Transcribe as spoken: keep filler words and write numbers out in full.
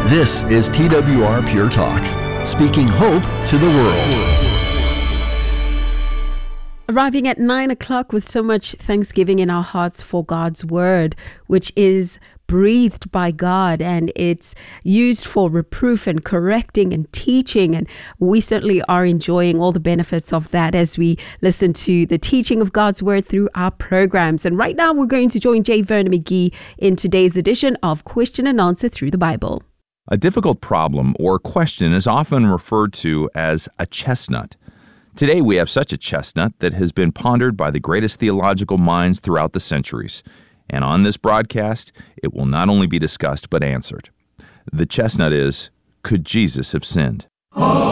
This is T W R Pure Talk, speaking hope to the world. Arriving at nine o'clock with so much thanksgiving in our hearts for God's word, which is breathed by God, and it's used for reproof and correcting and teaching, and we certainly are enjoying all the benefits of that as we listen to the teaching of God's word through our programs. And right now we're going to join J. Vernon McGee in today's edition of Question and Answer Through the Bible. A difficult problem or question is often referred to as a chestnut. Today we have such a chestnut that has been pondered by the greatest theological minds throughout the centuries. And on this broadcast, it will not only be discussed but answered. The chestnut is, could Jesus have sinned?